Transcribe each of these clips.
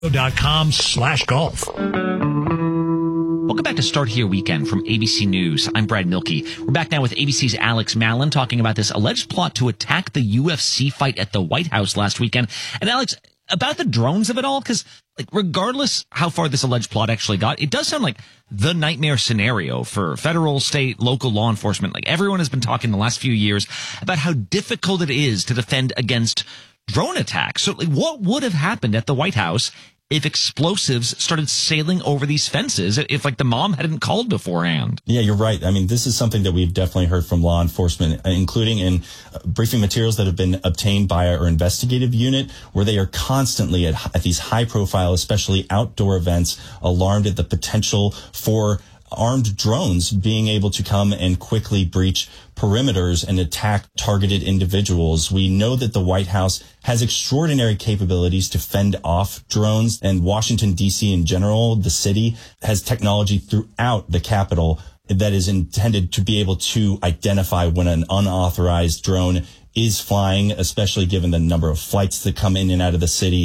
.com/golf. Welcome back to Start Here Weekend from ABC News. I'm Brad Milkey. We're back now with ABC's Alex Malin talking about this alleged plot to attack the UFC fight at the White House last weekend. And Alex, about the drones of it all, because regardless how far this alleged plot actually got, it does sound like the nightmare scenario for federal, state, local law enforcement. Everyone has been talking the last few years about how difficult it is to defend against drone attacks. So what would have happened at the White House if explosives started sailing over these fences, if the mom hadn't called beforehand? Yeah, you're right. I mean, this is something that we've definitely heard from law enforcement, including in briefing materials that have been obtained by our investigative unit, where they are constantly at these high profile, especially outdoor events, alarmed at the potential for armed drones being able to come and quickly breach perimeters and attack targeted individuals. We know that the White House has extraordinary capabilities to fend off drones, and Washington, D.C. in general, the city, has technology throughout the Capitol that is intended to be able to identify when an unauthorized drone is flying, especially given the number of flights that come in and out of the city.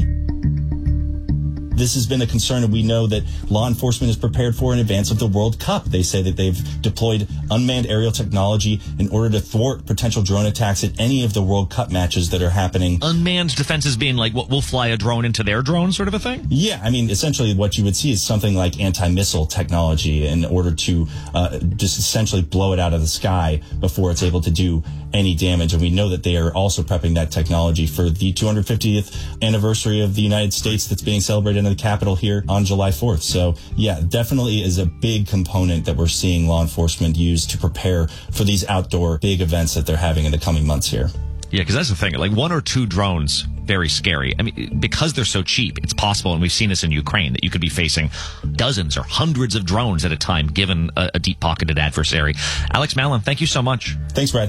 This has been a concern, and we know that law enforcement is prepared for in advance of the World Cup. They say that they've deployed unmanned aerial technology in order to thwart potential drone attacks at any of the World Cup matches that are happening. Unmanned defenses being we'll fly a drone into their drone sort of a thing? Yeah, I mean, essentially what you would see is something like anti-missile technology in order to just essentially blow it out of the sky before it's able to do any damage. And we know that they are also prepping that technology for the 250th anniversary of the United States that's being celebrated in the Capitol here on July 4th. So yeah, definitely is a big component that we're seeing law enforcement use to prepare for these outdoor big events that they're having in the coming months here. Yeah, because that's the thing. One or two drones, very scary. I mean, because they're so cheap, it's possible, and we've seen this in Ukraine, that you could be facing dozens or hundreds of drones at a time, given a deep-pocketed adversary. Alex Malin, thank you so much. Thanks, Brad.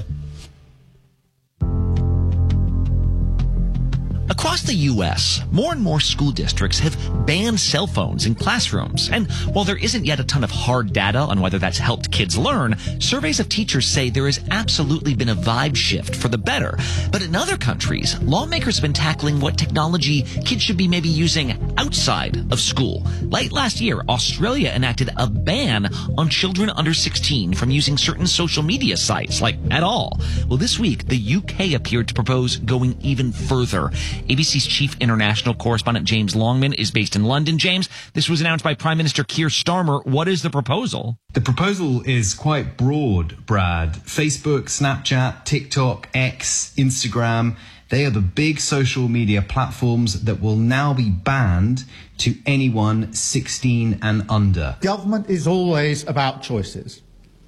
Across the U.S., more and more school districts have banned cell phones in classrooms. And while there isn't yet a ton of hard data on whether that's helped kids learn, surveys of teachers say there has absolutely been a vibe shift for the better. But in other countries, lawmakers have been tackling what technology kids should be maybe using outside of school. Late last year, Australia enacted a ban on children under 16 from using certain social media sites, at all. Well, this week, the UK appeared to propose going even further. ABC's chief international correspondent James Longman is based in London. James, this was announced by Prime Minister Keir Starmer. What is the proposal? The proposal is quite broad, Brad. Facebook, Snapchat, TikTok, X, Instagram, they are the big social media platforms that will now be banned to anyone 16 and under. Government is always about choices.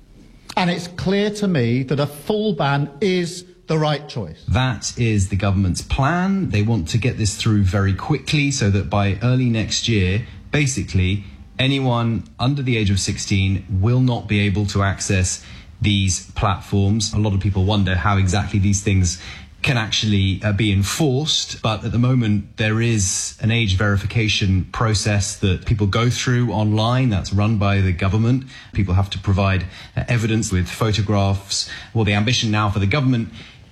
And it's clear to me that a full ban is the right choice. That is the government's plan. They want to get this through very quickly so that by early next year, basically, anyone under the age of 16 will not be able to access these platforms. A lot of people wonder how exactly these things can actually be enforced. But at the moment, there is an age verification process that people go through online that's run by the government. People have to provide evidence with photographs. Well, the ambition now for the government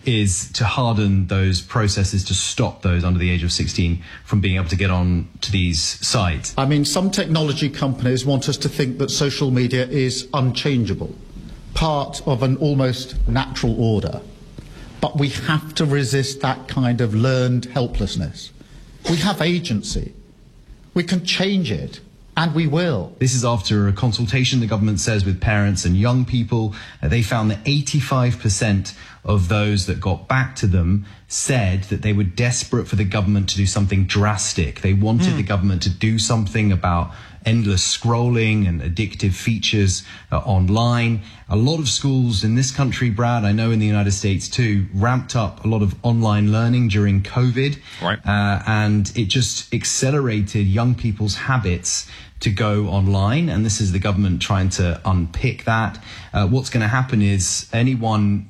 is to harden those processes to stop those under the age of 16 from being able to get on to these sites. I mean, some technology companies want us to think that social media is unchangeable, part of an almost natural order. But we have to resist that kind of learned helplessness. We have agency. We can change it, and we will. This is after a consultation, the government says, with parents and young people. They found that 85% of those that got back to them said that they were desperate for the government to do something drastic. They wanted the government to do something about endless scrolling and addictive features online. A lot of schools in this country, Brad, I know in the United States too, ramped up a lot of online learning during COVID. Right. And it just accelerated young people's habits to go online. And this is the government trying to unpick that. What's going to happen is anyone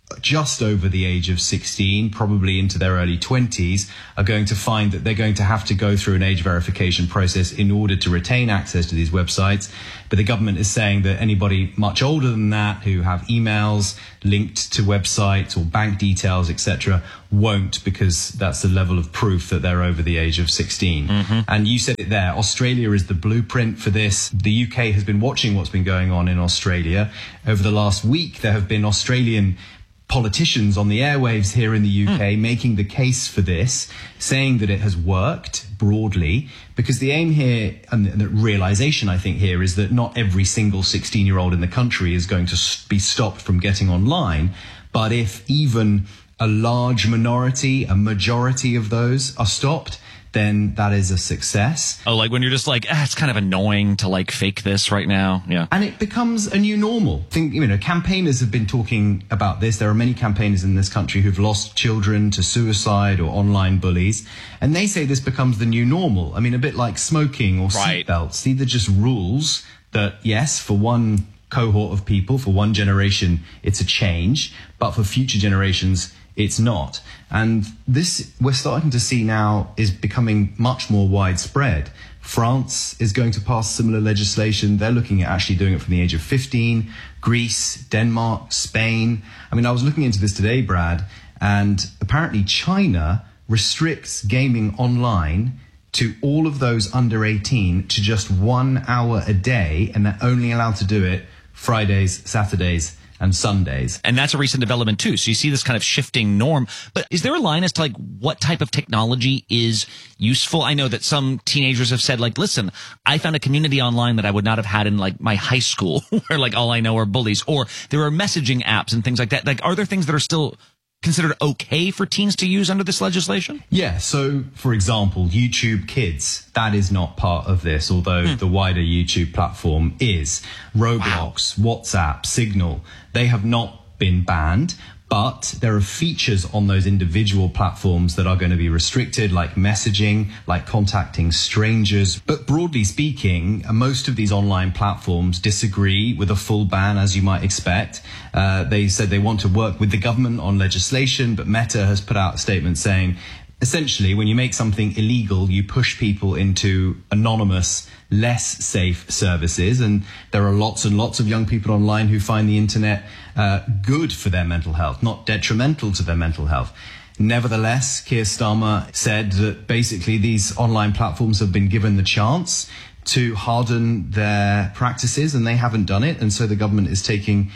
just over the age of 16, probably into their early 20s, are going to find that they're going to have to go through an age verification process in order to retain access to these websites. But the government is saying that anybody much older than that who have emails linked to websites or bank details, etc., won't, because that's the level of proof that they're over the age of 16. And you said it there, Australia is the blueprint for this. The UK has been watching what's been going on in Australia. Over the last week, there have been Australian politicians on the airwaves here in the UK making the case for this, saying that it has worked broadly, because the aim here and the realization, I think, here is that not every single 16-year-old in the country is going to be stopped from getting online. But if even a large minority, a majority of those are stopped, then that is a success. Oh, like when you're just like, it's kind of annoying to like fake this right now. Yeah. And it becomes a new normal. I think, campaigners have been talking about this. There are many campaigners in this country who've lost children to suicide or online bullies. And they say this becomes the new normal. I mean, a bit like smoking or seatbelts. These are just rules that, yes, for one cohort of people, for one generation, it's a change. But for future generations, it's not. And this we're starting to see now is becoming much more widespread. France is going to pass similar legislation. They're looking at actually doing it from the age of 15. Greece, Denmark, Spain. I mean, I was looking into this today, Brad, and apparently China restricts gaming online to all of those under 18 to just 1 hour a day, and they're only allowed to do it Fridays, Saturdays, and Sundays. And that's a recent development too. So you see this kind of shifting norm. But is there a line as to like what type of technology is useful? I know that some teenagers have said like, listen, I found a community online that I would not have had in like my high school where like all I know are bullies, or there are messaging apps and things like that. Like, are there things that are still considered okay for teens to use under this legislation? Yeah. So, for example, YouTube Kids, that is not part of this, although the wider YouTube platform is. Roblox, WhatsApp, Signal, they have not been banned, but there are features on those individual platforms that are going to be restricted, like messaging, like contacting strangers. But broadly speaking, most of these online platforms disagree with a full ban, as you might expect. They said they want to work with the government on legislation, but Meta has put out a statement saying, essentially, when you make something illegal, you push people into anonymous, less safe services. And there are lots and lots of young people online who find the internet good for their mental health, not detrimental to their mental health. Nevertheless, Keir Starmer said that basically these online platforms have been given the chance to harden their practices, and they haven't done it. And so the government is taking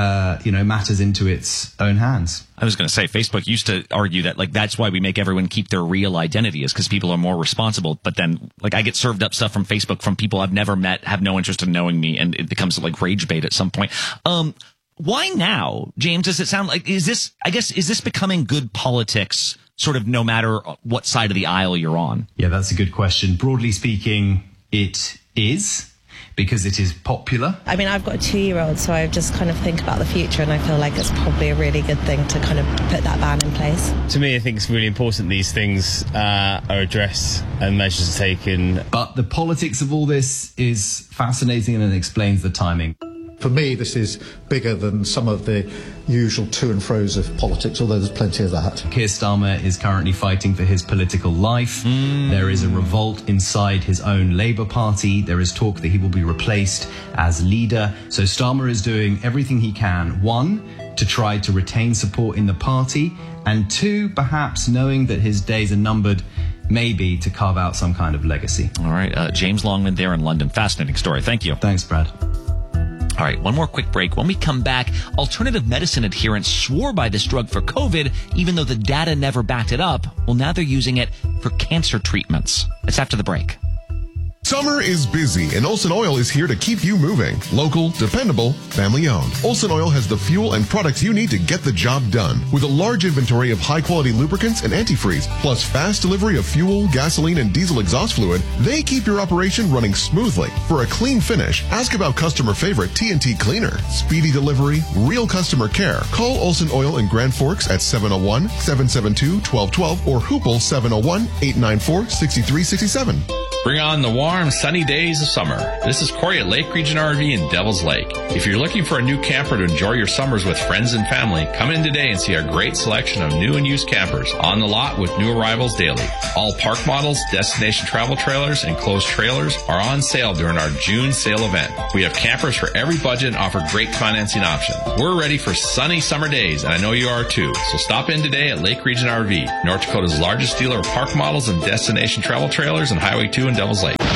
matters into its own hands. I was going to say, Facebook used to argue that, like, that's why we make everyone keep their real identity, is because people are more responsible. But then, like, I get served up stuff from Facebook from people I've never met, have no interest in knowing me, and it becomes like rage bait at some point. Why now, James? Does it sound like, is this becoming good politics, sort of no matter what side of the aisle you're on? Yeah, that's a good question. Broadly speaking, it is, because it is popular. I mean, I've got a 2-year-old, so I just kind of think about the future, and I feel like it's probably a really good thing to kind of put that ban in place. To me, I think it's really important these things are addressed and measures are taken. But the politics of all this is fascinating, and it explains the timing. For me, this is bigger than some of the usual to and fro's of politics, although there's plenty of that. Keir Starmer is currently fighting for his political life. There is a revolt inside his own Labour Party. There is talk that he will be replaced as leader. So Starmer is doing everything he can, 1, to try to retain support in the party, and 2, perhaps knowing that his days are numbered, maybe to carve out some kind of legacy. All right. James Longman there in London. Fascinating story. Thank you. Thanks, Brad. All right, one more quick break. When we come back, alternative medicine adherents swore by this drug for COVID, even though the data never backed it up. Well, now they're using it for cancer treatments. It's after the break. Summer is busy, and Olsen Oil is here to keep you moving. Local, dependable, family-owned. Olsen Oil has the fuel and products you need to get the job done. With a large inventory of high-quality lubricants and antifreeze, plus fast delivery of fuel, gasoline, and diesel exhaust fluid, they keep your operation running smoothly. For a clean finish, ask about customer favorite TNT Cleaner. Speedy delivery, real customer care. Call Olsen Oil in Grand Forks at 701-772-1212 or Hoople 701-894-6367. Bring on the warm, sunny days of summer. This is Corey at Lake Region RV in Devil's Lake. If you're looking for a new camper to enjoy your summers with friends and family, come in today and see our great selection of new and used campers on the lot with new arrivals daily. All park models, destination travel trailers, and closed trailers are on sale during our June sale event. We have campers for every budget and offer great financing options. We're ready for sunny summer days, and I know you are too. So stop in today at Lake Region RV, North Dakota's largest dealer of park models and destination travel trailers on Highway 2 in Devil's Lake.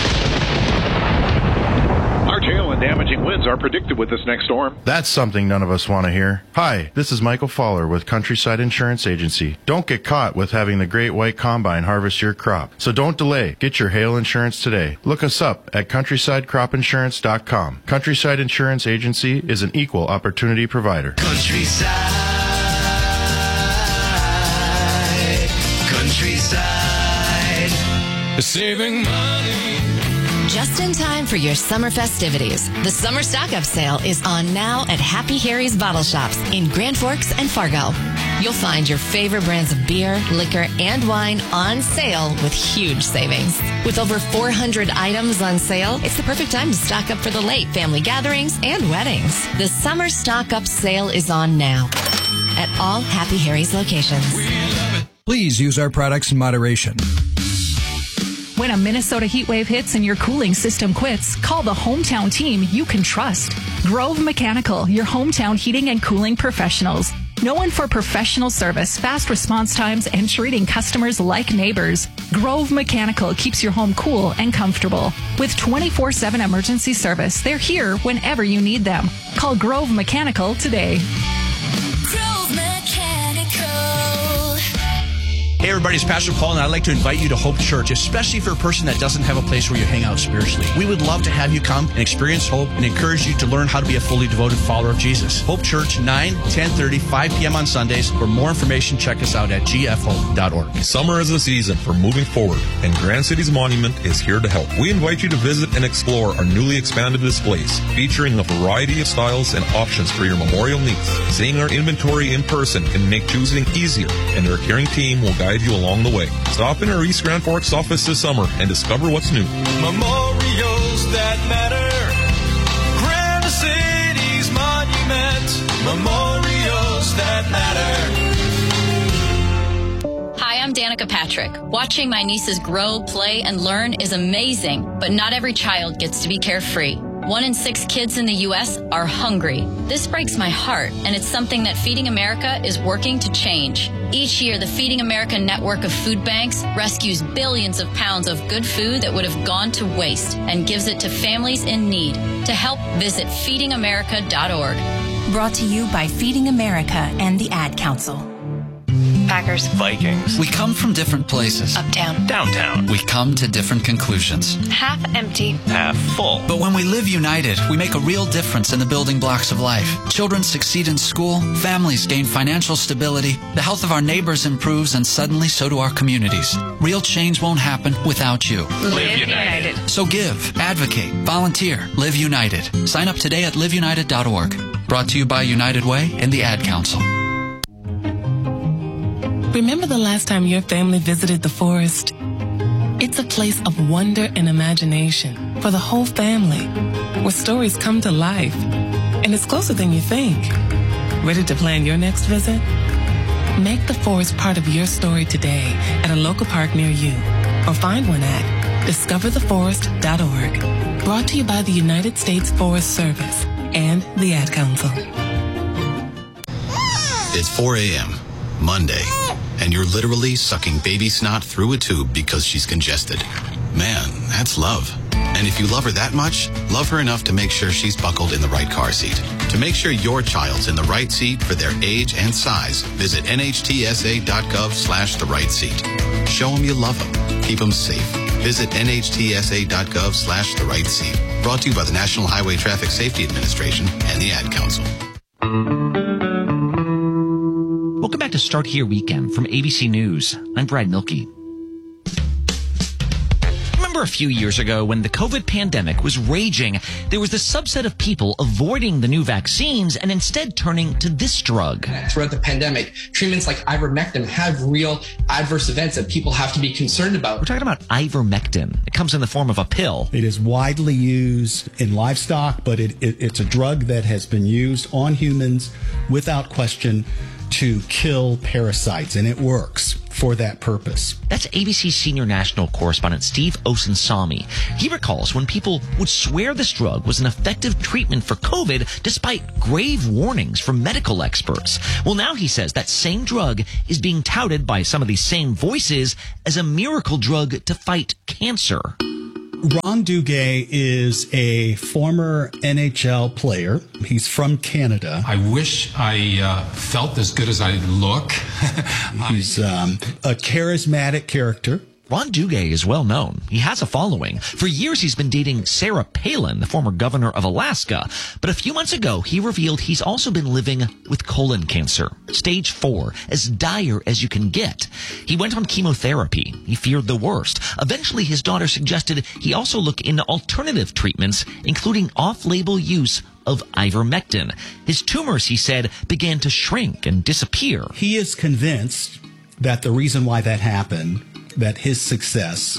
Large hail and damaging winds are predicted with this next storm. That's something none of us want to hear. Hi, this is Michael Fowler with Countryside Insurance Agency. Don't get caught with having the Great White Combine harvest your crop. So don't delay. Get your hail insurance today. Look us up at CountrysideCropInsurance.com. Countryside Insurance Agency is an equal opportunity provider. Countryside. Saving money. Just in time for your summer festivities, the Summer Stock-Up Sale is on now at Happy Harry's Bottle Shops in Grand Forks and Fargo. You'll find your favorite brands of beer, liquor, and wine on sale with huge savings. With over 400 items on sale, it's the perfect time to stock up for the late family gatherings and weddings. The Summer Stock-Up Sale is on now at all Happy Harry's locations. Please use our products in moderation. When a Minnesota heat wave hits and your cooling system quits, call the hometown team you can trust. Grove Mechanical, your hometown heating and cooling professionals. Known for professional service, fast response times, and treating customers like neighbors, Grove Mechanical keeps your home cool and comfortable. With 24/7 emergency service, they're here whenever you need them. Call Grove Mechanical today. Grove Mechanical. Hey everybody, it's Pastor Paul, and I'd like to invite you to Hope Church, especially for a person that doesn't have a place where you hang out spiritually. We would love to have you come and experience hope and encourage you to learn how to be a fully devoted follower of Jesus. Hope Church, 9, 10:30, 5 p.m. on Sundays. For more information, check us out at gfhope.org. Summer is the season for moving forward, and Grand Cities Monument is here to help. We invite you to visit and explore our newly expanded displays, featuring a variety of styles and options for your memorial needs. Seeing our inventory in person can make choosing easier, and our caring team will guide you along the way. Stop in our East Grand Forks office this summer and discover what's new. Memorials that matter. Grand Cities Monument. Memorials that matter. Hi, I'm Danica Patrick. Watching my nieces grow, play, and learn is amazing, but not every child gets to be carefree. 1 in 6 kids in the U.S. are hungry. This breaks my heart, and it's something that Feeding America is working to change. Each year, the Feeding America network of food banks rescues billions of pounds of good food that would have gone to waste and gives it to families in need. To help, visit feedingamerica.org. Brought to you by Feeding America and the Ad Council. Packers. Vikings. We come from different places. Uptown. Downtown. We come to different conclusions. Half empty. Half full. But when we live united, we make a real difference in the building blocks of life. Children succeed in school, families gain financial stability, the health of our neighbors improves, and suddenly so do our communities. Real change won't happen without you. Live United. So give, advocate, volunteer, live united. Sign up today at liveunited.org. Brought to you by United Way and the Ad Council. Remember the last time your family visited the forest? It's a place of wonder and imagination for the whole family, where stories come to life. And it's closer than you think. Ready to plan your next visit? Make the forest part of your story today at a local park near you, or find one at discovertheforest.org. Brought to you by the United States Forest Service and the Ad Council. It's 4 a.m., Monday, and you're literally sucking baby snot through a tube because she's congested. Man, that's love. And if you love her that much, love her enough to make sure she's buckled in the right car seat. To make sure your child's in the right seat for their age and size, visit nhtsa.gov/the right seat. Show them you love them. Keep them safe. Visit nhtsa.gov/the right seat. Brought to you by the National Highway Traffic Safety Administration and the Ad Council. Welcome back to Start Here Weekend from ABC News. I'm Brad Milkey. Remember Remember a few years ago when the COVID pandemic was raging, there was this subset of people avoiding the new vaccines and instead turning to this drug. Throughout the pandemic, treatments like ivermectin have real adverse events that people have to be concerned about. We're talking about ivermectin. It comes in the form of a pill. It is widely used in livestock, but it's a drug that has been used on humans without question to kill parasites, and it works for that purpose. That's ABC senior national correspondent Steve Osunsami. He recalls when people would swear this drug was an effective treatment for COVID despite grave warnings from medical experts. Well, now he says that same drug is being touted by some of these same voices as a miracle drug to fight cancer. Ron Duguay is a former NHL player. He's from Canada. I wish I felt as good as I look. He's a charismatic character. Ron Duguay is well known. He has a following. For years, he's been dating Sarah Palin, the former governor of Alaska. But a few months ago, he revealed he's also been living with colon cancer, stage 4, as dire as you can get. He went on chemotherapy. He feared the worst. Eventually, his daughter suggested he also look into alternative treatments, including off-label use of ivermectin. His tumors, he said, began to shrink and disappear. He is convinced that the reason why that happened, that his success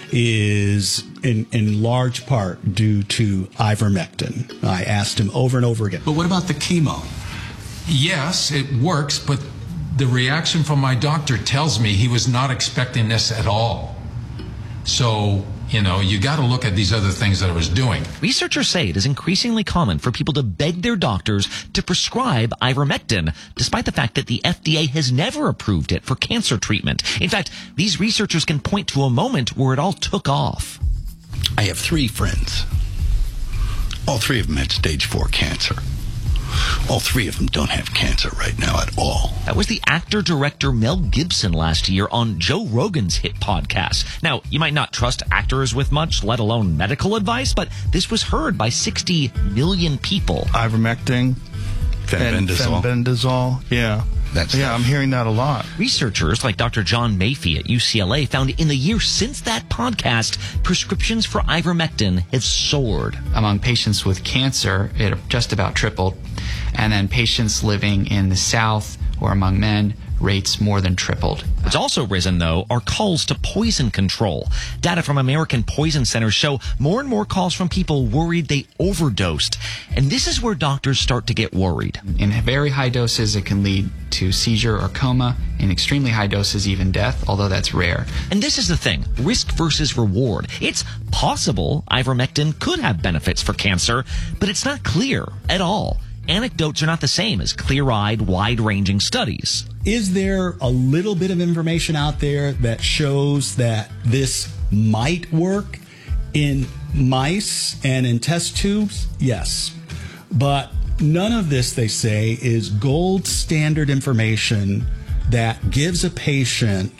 is in large part due to ivermectin. I asked him over and over again. But what about the chemo? Yes, it works, but the reaction from my doctor tells me he was not expecting this at all. So, you got to look at these other things that I was doing. Researchers say it is increasingly common for people to beg their doctors to prescribe ivermectin, despite the fact that the FDA has never approved it for cancer treatment. In fact, these researchers can point to a moment where it all took off. I have 3 friends. All 3 of them had stage 4 cancer. All 3 of them don't have cancer right now at all. That was the actor-director Mel Gibson last year on Joe Rogan's hit podcast. Now, you might not trust actors with much, let alone medical advice, but this was heard by 60 million people. Ivermectin, Fenbendazole. Yeah. I'm hearing that a lot. Researchers like Dr. John Maffei at UCLA found in the year since that podcast, prescriptions for ivermectin have soared. Among patients with cancer, it just about tripled. And then patients living in the South or among men, rates more than tripled. What's also risen, though, are calls to poison control. Data from American Poison Centers show more and more calls from people worried they overdosed. And this is where doctors start to get worried. In very high doses, it can lead to seizure or coma. In extremely high doses, even death, although that's rare. And this is the thing, risk versus reward. It's possible ivermectin could have benefits for cancer, but it's not clear at all. Anecdotes are not the same as clear-eyed, wide-ranging studies. Is there a little bit of information out there that shows that this might work in mice and in test tubes? Yes. But none of this, they say, is gold standard information that gives a patient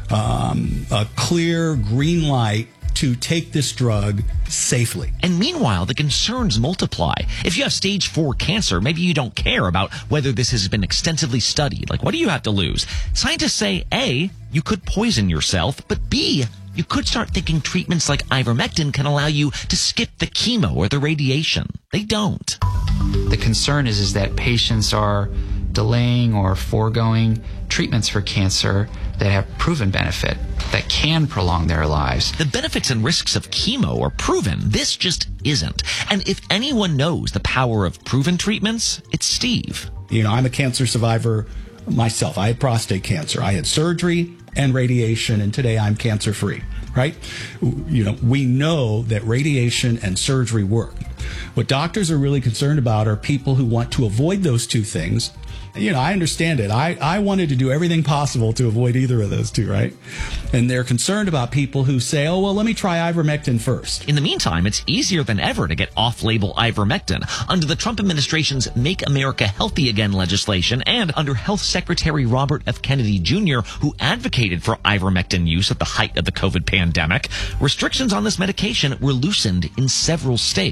a clear green light to take this drug safely. And meanwhile, the concerns multiply. If you have stage 4 cancer, maybe you don't care about whether this has been extensively studied. Like, what do you have to lose? Scientists say, A, you could poison yourself, but B, you could start thinking treatments like ivermectin can allow you to skip the chemo or the radiation. They don't. The concern is that patients are delaying or foregoing treatments for cancer that have proven benefit, that can prolong their lives. The benefits and risks of chemo are proven. This just isn't. And if anyone knows the power of proven treatments, it's Steve. I'm a cancer survivor myself. I had prostate cancer. I had surgery and radiation, and today I'm cancer-free, right? We know that radiation and surgery work. What doctors are really concerned about are people who want to avoid those two things. I understand it. I wanted to do everything possible to avoid either of those two, right? And they're concerned about people who say, oh, well, let me try ivermectin first. In the meantime, it's easier than ever to get off-label ivermectin. Under the Trump administration's Make America Healthy Again legislation and under Health Secretary Robert F. Kennedy Jr., who advocated for ivermectin use at the height of the COVID pandemic, restrictions on this medication were loosened in several states. In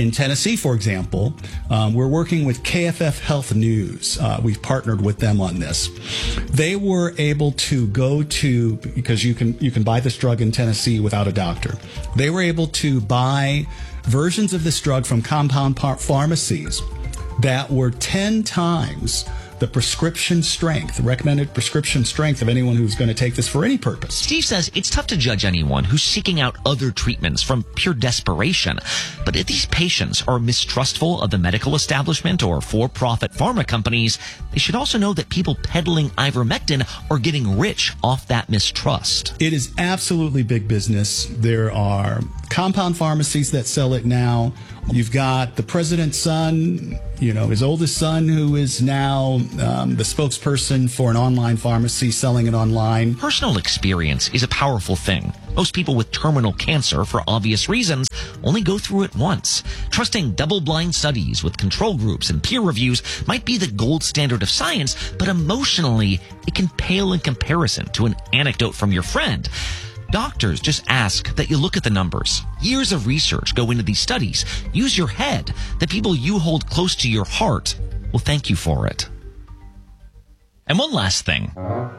In Tennessee, for example, we're working with KFF Health News. We've partnered with them on this. They were able to go to, because you can buy this drug in Tennessee without a doctor. They were able to buy versions of this drug from compound pharmacies that were 10 times the prescription strength, the recommended prescription strength of anyone who's going to take this for any purpose. Steve says it's tough to judge anyone who's seeking out other treatments from pure desperation. But if these patients are mistrustful of the medical establishment or for-profit pharma companies, they should also know that people peddling ivermectin are getting rich off that mistrust. It is absolutely big business. There are compound pharmacies that sell it now. You've got the president's son, his oldest son, who is now the spokesperson for an online pharmacy selling it online. Personal experience is a powerful thing. Most people with terminal cancer, for obvious reasons, only go through it once. Trusting double-blind studies with control groups and peer reviews might be the gold standard of science, but emotionally, it can pale in comparison to an anecdote from your friend. Doctors just ask that you look at the numbers. Years of research go into these studies. Use your head. The people you hold close to your heart will thank you for it. And one last thing.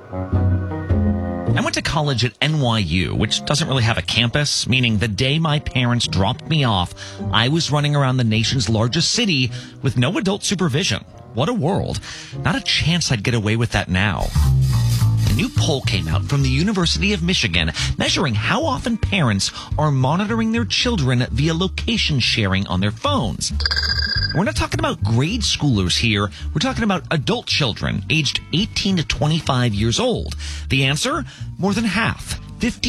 I went to college at NYU, which doesn't really have a campus, meaning the day my parents dropped me off, I was running around the nation's largest city with no adult supervision. What a world. Not a chance I'd get away with that now. A new poll came out from the University of Michigan measuring how often parents are monitoring their children via location sharing on their phones. We're not talking about grade schoolers here. We're talking about adult children aged 18 to 25 years old. The answer? More than half.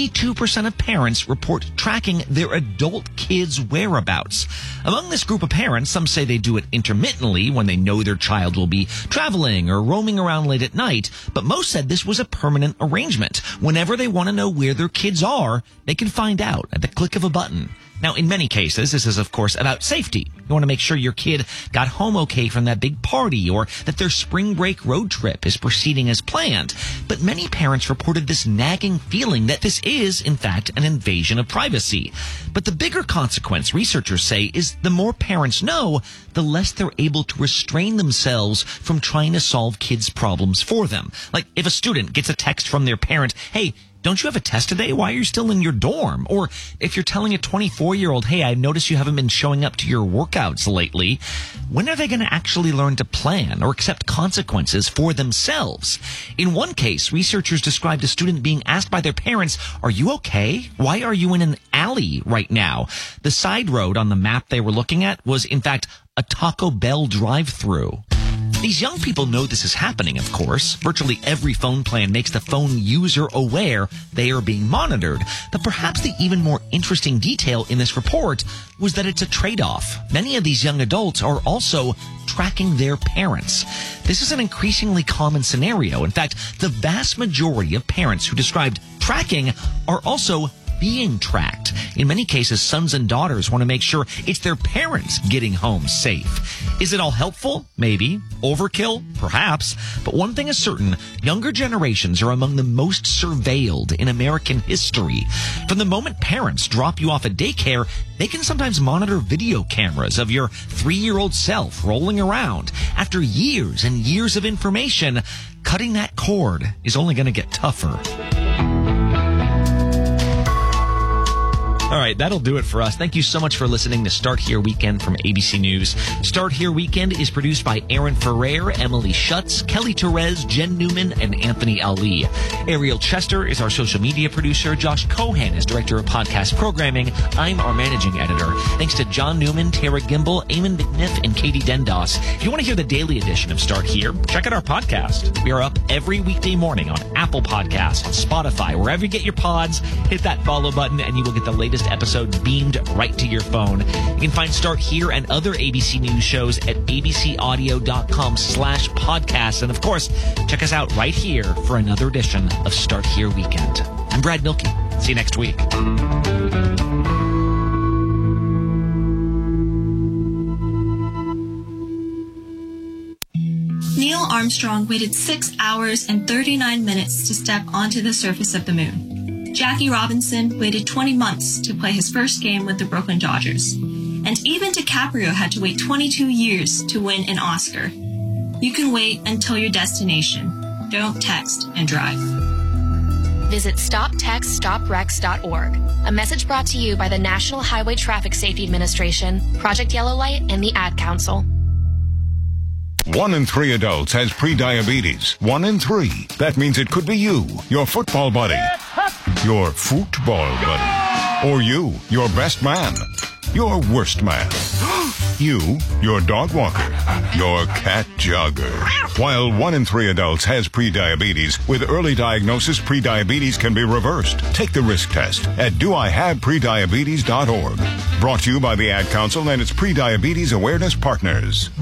52% of parents report tracking their adult kids' whereabouts. Among this group of parents, some say they do it intermittently when they know their child will be traveling or roaming around late at night, but most said this was a permanent arrangement. Whenever they want to know where their kids are, they can find out at the click of a button. Now, in many cases, this is, of course, about safety. You want to make sure your kid got home okay from that big party or that their spring break road trip is proceeding as planned. But many parents reported this nagging feeling that this is, in fact, an invasion of privacy. But the bigger consequence, researchers say, is the more parents know, the less they're able to restrain themselves from trying to solve kids' problems for them. Like if a student gets a text from their parent, hey, don't you have a test today? Why are you still in your dorm? Or if you're telling a 24-year-old, hey, I noticed you haven't been showing up to your workouts lately, when are they going to actually learn to plan or accept consequences for themselves? In one case, researchers described a student being asked by their parents, are you okay? Why are you in an alley right now? The side road on the map they were looking at was, in fact, a Taco Bell drive-thru. These young people know this is happening, of course. Virtually every phone plan makes the phone user aware they are being monitored. But perhaps the even more interesting detail in this report was that it's a trade-off. Many of these young adults are also tracking their parents. This is an increasingly common scenario. In fact, the vast majority of parents who described tracking are also being tracked. In many cases, sons and daughters want to make sure it's their parents getting home safe. Is it all helpful? Maybe. Overkill? Perhaps. But one thing is certain, younger generations are among the most surveilled in American history. From the moment parents drop you off at daycare, they can sometimes monitor video cameras of your 3-year-old self rolling around. After years and years of information, cutting that cord is only going to get tougher. All right, that'll do it for us. Thank you so much for listening to Start Here Weekend from ABC News. Start Here Weekend is produced by Aaron Ferrer, Emily Schutz, Kelly Torres, Jen Newman, and Anthony Ali. Ariel Chester is our social media producer. Josh Cohan is director of podcast programming. I'm our managing editor. Thanks to John Newman, Tara Gimbel, Eamon McNiff, and Katie Dendos. If you want to hear the daily edition of Start Here, check out our podcast. We are up every weekday morning on Apple Podcasts, on Spotify, wherever you get your pods. Hit that follow button and you will get the latest episodes beamed right to your phone. You can find Start Here and other ABC News shows at abcaudio.com/podcasts. And of course, check us out right here for another edition of Start Here Weekend. I'm Brad Milkey. See you next week. Neil Armstrong waited 6 hours and 39 minutes to step onto the surface of the moon. Jackie Robinson waited 20 months to play his first game with the Brooklyn Dodgers. And And even DiCaprio had to wait 22 years to win an Oscar. You can wait until your destination. Don't text and drive. Visit StopTextStopWrecks.org. A message brought to you by the National Highway Traffic Safety Administration, Project Yellow Light, and the Ad Council. 1 in 3 adults has prediabetes. 1 in 3. That means it could be you, your football buddy, your football buddy, or you, your best man, your worst man, you, your dog walker, your cat jogger. While 1 in 3 adults has prediabetes, with early diagnosis, prediabetes can be reversed. Take the risk test at doihaveprediabetes.org. Brought to you by the Ad Council and its Prediabetes Awareness Partners.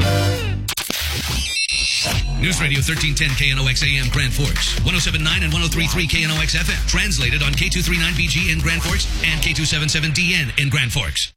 News Radio 1310 KNOX AM Grand Forks, 107.9 and 103.3 KNOX FM. Translated on K239BG in Grand Forks and K277DN in Grand Forks.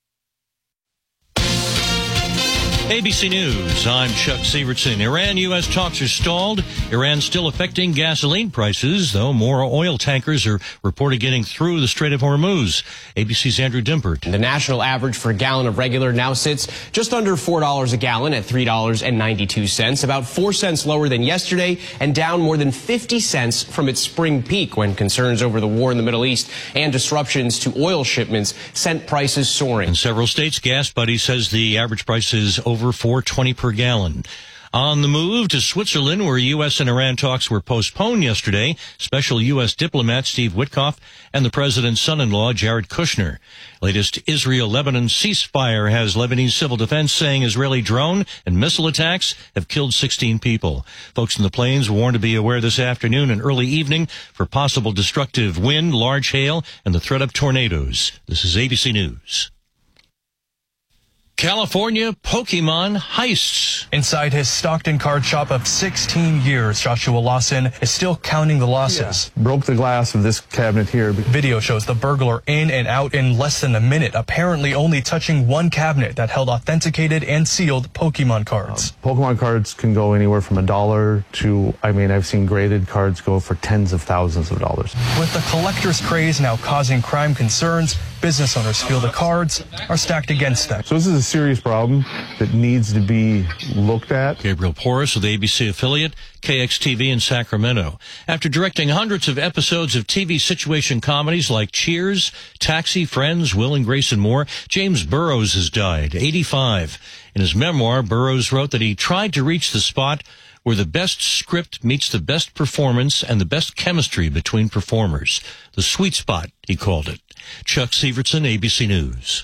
ABC News, I'm Chuck Sievertson. Iran-U.S. talks are stalled. Iran still affecting gasoline prices, though more oil tankers are reported getting through the Strait of Hormuz. ABC's Andrew Dimpert. The national average for a gallon of regular now sits just under $4 a gallon at $3.92, about 4 cents lower than yesterday and down more than 50 cents from its spring peak when concerns over the war in the Middle East and disruptions to oil shipments sent prices soaring. In several states, Gas Buddy says the average price is over $4.20 per gallon. On the move to Switzerland, where U.S. and Iran talks were postponed yesterday, special U.S. diplomat Steve Witkoff and the president's son-in-law Jared Kushner. Latest Israel-Lebanon ceasefire has Lebanese civil defense saying Israeli drone and missile attacks have killed 16 people. Folks in the plains warned to be aware this afternoon and early evening for possible destructive wind, large hail, and the threat of tornadoes. This is ABC News. California Pokemon heists. Inside his Stockton card shop of 16 years, Joshua Lawson is still counting the losses. Broke the glass of this cabinet here. Video shows the burglar in and out in less than a minute, apparently only touching one cabinet that held authenticated and sealed Pokemon cards. Pokemon cards can go anywhere from $1 to, I've seen graded cards go for tens of thousands of dollars. With the collector's craze now causing crime concerns, business owners feel the cards are stacked against them. So this is a serious problem that needs to be looked at. Gabriel Porras with ABC affiliate KXTV in Sacramento. After directing hundreds of episodes of TV situation comedies like Cheers, Taxi, Friends, Will and Grace and more, James Burrows has died, 85. In his memoir, Burrows wrote that he tried to reach the spot where the best script meets the best performance and the best chemistry between performers. The sweet spot, he called it. Chuck Sievertson, ABC News.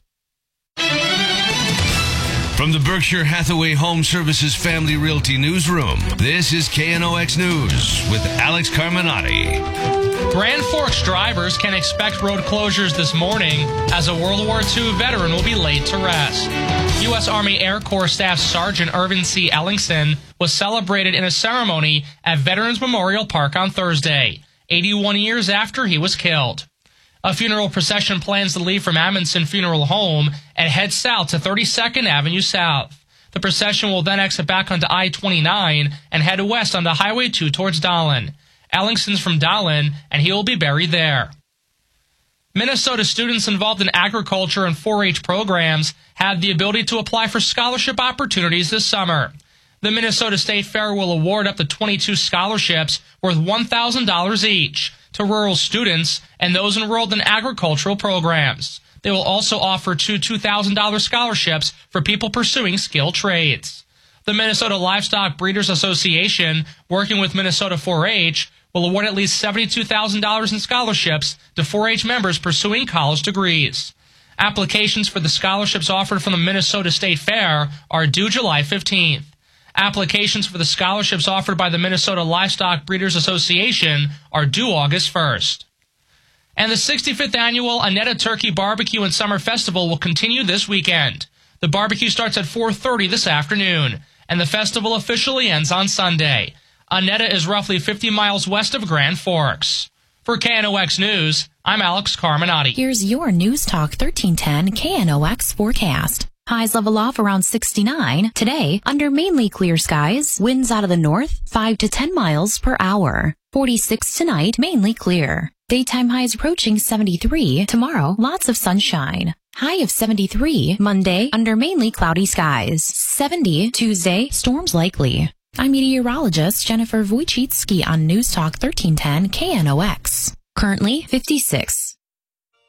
From the Berkshire Hathaway Home Services Family Realty Newsroom, this is KNOX News with Alex Carminati. Grand Forks drivers can expect road closures this morning as a World War II veteran will be laid to rest. U.S. Army Air Corps Staff Sergeant Irvin C. Ellingson was celebrated in a ceremony at Veterans Memorial Park on Thursday, 81 years after he was killed. A funeral procession plans to leave from Amundsen Funeral Home and head south to 32nd Avenue South. The procession will then exit back onto I-29 and head west onto Highway 2 towards Dahlen. Ellingson's from Dahlen, and he will be buried there. Minnesota students involved in agriculture and 4-H programs have the ability to apply for scholarship opportunities this summer. The Minnesota State Fair will award up to 22 scholarships worth $1,000 each to rural students and those enrolled in agricultural programs. They will also offer two $2,000 scholarships for people pursuing skilled trades. The Minnesota Livestock Breeders Association, working with Minnesota 4-H, will award at least $72,000 in scholarships to 4-H members pursuing college degrees. Applications for the scholarships offered from the Minnesota State Fair are due July 15th. Applications for the scholarships offered by the Minnesota Livestock Breeders Association are due August 1st. And the 65th annual Annetta Turkey Barbecue and Summer Festival will continue this weekend. The barbecue starts at 4:30 this afternoon, and the festival officially ends on Sunday. Annetta is roughly 50 miles west of Grand Forks. For KNOX News, I'm Alex Carminati. Here's your News Talk 1310 KNOX forecast. Highs level off around 69. Today, under mainly clear skies, winds out of the north, 5 to 10 miles per hour. 46 tonight, mainly clear. Daytime highs approaching 73. Tomorrow, lots of sunshine. High of 73 Monday under mainly cloudy skies. 70 Tuesday, storms likely. I'm meteorologist Jennifer Wojcicki on News Talk 1310 KNOX. Currently 56.